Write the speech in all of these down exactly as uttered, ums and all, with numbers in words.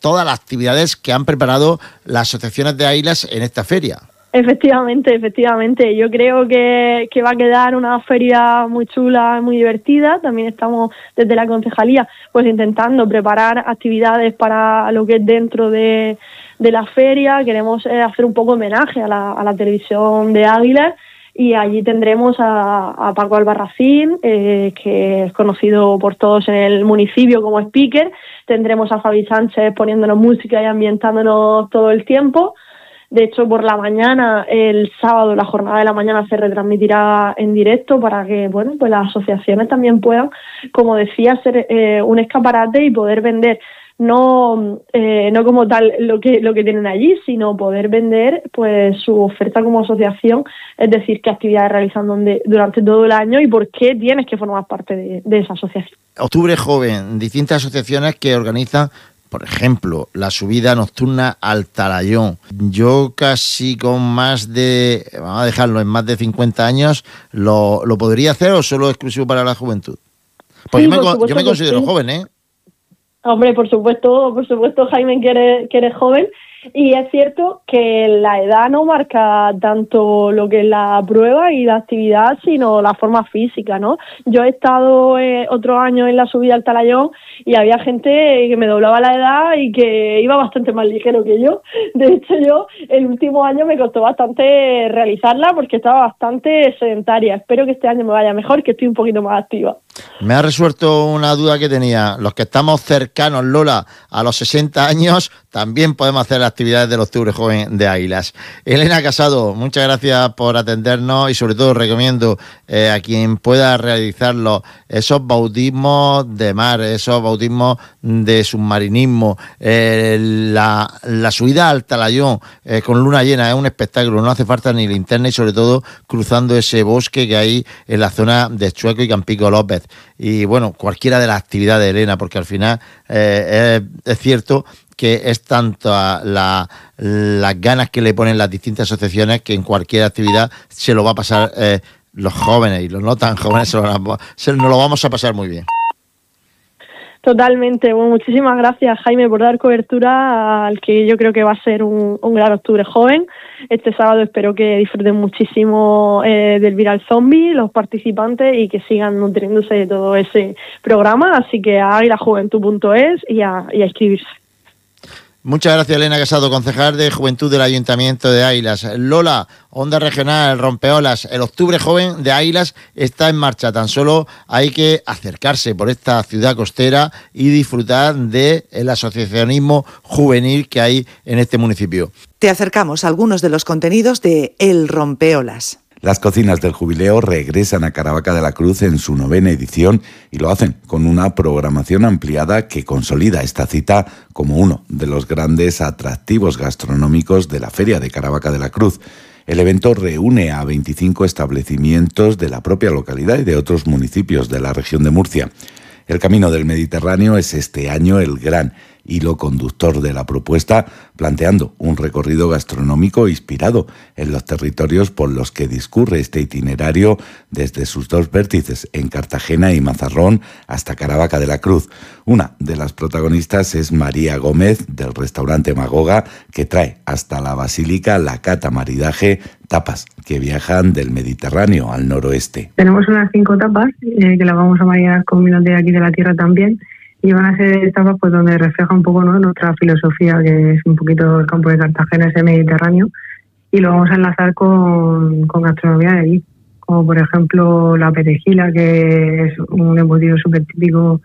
todas las actividades que han preparado las asociaciones de Águilas en esta feria. Efectivamente, efectivamente. Yo creo que, que va a quedar una feria muy chula, muy divertida. También estamos desde la concejalía pues intentando preparar actividades para lo que es dentro de, de la feria. Queremos eh, hacer un poco homenaje a la, a la televisión de Águilas. Y allí tendremos a, a Paco Albarracín, eh, que es conocido por todos en el municipio como speaker. Tendremos a Fabi Sánchez poniéndonos música y ambientándonos todo el tiempo. De hecho, por la mañana, el sábado, la jornada de la mañana se retransmitirá en directo para que, bueno, pues las asociaciones también puedan, como decía, ser eh, un escaparate y poder vender no eh, no como tal lo que lo que tienen allí, sino poder vender pues su oferta como asociación, es decir, qué actividades realizan donde, durante todo el año y por qué tienes que formar parte de, de esa asociación. Octubre Joven, distintas asociaciones que organizan, por ejemplo, la subida nocturna al Talayón. Yo casi con más de, vamos a dejarlo en más de cincuenta años, ¿lo, lo podría hacer o solo exclusivo para la juventud? Pues sí, yo, me, por yo me considero sí. joven, ¿eh? Hombre, por supuesto, por supuesto, Jaime, que eres, que eres joven. Y es cierto que la edad no marca tanto lo que es la prueba y la actividad, sino la forma física, ¿no? Yo he estado eh, otro año en la subida al Talayón y había gente que me doblaba la edad y que iba bastante más ligero que yo. De hecho, yo el último año me costó bastante realizarla porque estaba bastante sedentaria. Espero que este año me vaya mejor, que estoy un poquito más activa. Me ha resuelto una duda que tenía. Los que estamos cercanos, Lola, a los sesenta años, también podemos hacer las actividades del Octubre Joven de Águilas. Elena Casado, muchas gracias por atendernos y sobre todo recomiendo eh, a quien pueda realizarlo, esos bautismos de mar, esos bautismos de submarinismo, eh, la, la subida al Talayón eh, con luna llena, es un espectáculo, no hace falta ni linterna y sobre todo cruzando ese bosque que hay en la zona de Chueco y Campico López. Y bueno, cualquiera de las actividades, Elena, porque al final eh, es, es cierto que es tanto la, las ganas que le ponen las distintas asociaciones que en cualquier actividad se lo va a pasar eh, los jóvenes y los no tan jóvenes se lo, se, nos lo vamos a pasar muy bien. Totalmente. Bueno, muchísimas gracias, Jaime, por dar cobertura al que yo creo que va a ser un, un gran Octubre Joven. Este sábado espero que disfruten muchísimo eh, del Viral Zombie, los participantes, y que sigan nutriéndose de todo ese programa. Así que a águilajuventud punto es y a, y a inscribirse. Muchas gracias, Elena Casado, concejal de Juventud del Ayuntamiento de Águilas. Lola, Onda Regional, Rompeolas, el Octubre Joven de Águilas está en marcha. Tan solo hay que acercarse por esta ciudad costera y disfrutar del asociacionismo juvenil que hay en este municipio. Te acercamos a algunos de los contenidos de El Rompeolas. Las cocinas del jubileo regresan a Caravaca de la Cruz en su novena edición y lo hacen con una programación ampliada que consolida esta cita como uno de los grandes atractivos gastronómicos de la Feria de Caravaca de la Cruz. El evento reúne a veinticinco establecimientos de la propia localidad y de otros municipios de la región de Murcia. El Camino del Mediterráneo es este año el gran hilo conductor de la propuesta, planteando un recorrido gastronómico inspirado en los territorios por los que discurre este itinerario desde sus dos vértices, en Cartagena y Mazarrón, hasta Caravaca de la Cruz. Una de las protagonistas es María Gómez, del restaurante Magoga, que trae hasta la Basílica la cata maridaje, tapas que viajan del Mediterráneo al noroeste. Tenemos unas cinco tapas eh, que las vamos a maridar con vinos de aquí de la tierra también. Y van a ser etapas pues donde refleja un poco, ¿no?, nuestra filosofía, que es un poquito el campo de Cartagena, ese Mediterráneo, y lo vamos a enlazar con, con gastronomía de allí, como por ejemplo la perejila, que es un embutido súper típico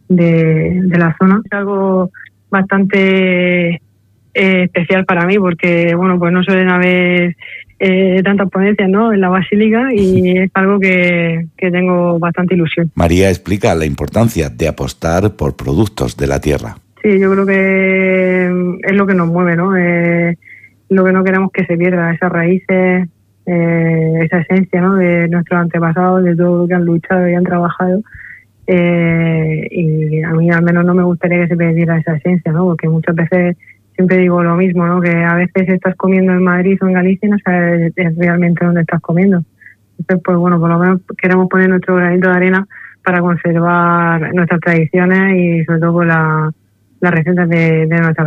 de, de la zona. Es algo bastante eh, especial para mí porque, bueno, pues no suelen haber Eh, tantas ponencias, ¿no?, en la Basílica, y es algo que, que tengo bastante ilusión. María explica la importancia de apostar por productos de la tierra. Sí, yo creo que es lo que nos mueve, ¿no? Eh, lo que no queremos que se pierda, esas raíces, eh, esa esencia, ¿no?, de nuestros antepasados, de todo lo que han luchado y han trabajado. Eh, y a mí al menos no me gustaría que se perdiera esa esencia, ¿no?, porque muchas veces siempre digo lo mismo, ¿no?, que a veces estás comiendo en Madrid o en Galicia y no sabes realmente dónde estás comiendo. Entonces, pues bueno, por lo menos queremos poner nuestro granito de arena para conservar nuestras tradiciones y sobre todo la, las recetas de, de nuestra